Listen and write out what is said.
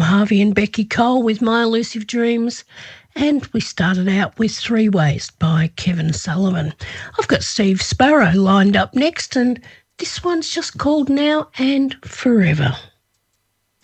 Harvey and Becky Cole with My Elusive Dreams, and we started out with Three Ways by Kevin Sullivan. I've got Steve Sparrow lined up next, and this one's just called Now and Forever.